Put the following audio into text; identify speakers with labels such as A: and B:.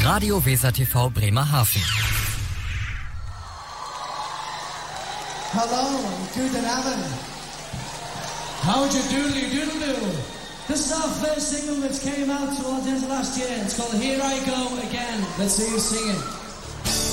A: Radio Weser TV Bremerhaven.
B: Hello and guten Abend. How'd you doodle-doo? This is our first single that came out towards the end of last year. It's called Here I Go Again. Let's see you sing it.